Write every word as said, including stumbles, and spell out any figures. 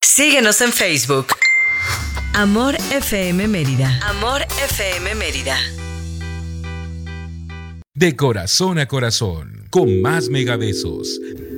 Síguenos en Facebook. Amor F M Mérida. Amor F M Mérida. De corazón a corazón, con más megabesos.